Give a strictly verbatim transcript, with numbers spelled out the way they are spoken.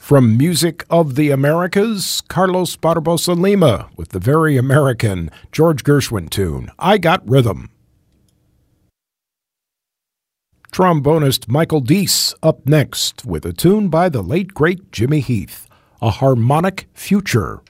From Music of the Americas, Carlos Barbosa Lima with the very American George Gershwin tune, I Got Rhythm. Trombonist Michael Deese up next with a tune by the late, great Jimmy Heath, A Harmonic Future.